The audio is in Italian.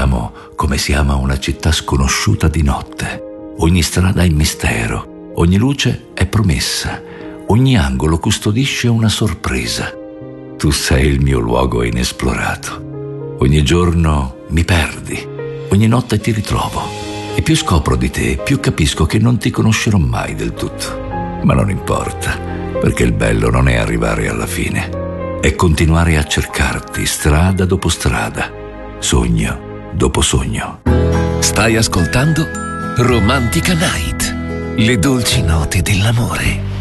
Siamo come si ama una città sconosciuta di notte. Ogni strada è mistero, ogni luce è promessa, ogni angolo custodisce una sorpresa. Tu sei il mio luogo inesplorato. Ogni giorno mi perdi, ogni notte ti ritrovo. E più scopro di te, più capisco che non ti conoscerò mai del tutto. Ma non importa, perché il bello non è arrivare alla fine, è continuare a cercarti strada dopo strada, sogno dopo sogno. Stai ascoltando Romantica Night, le dolci note dell'amore.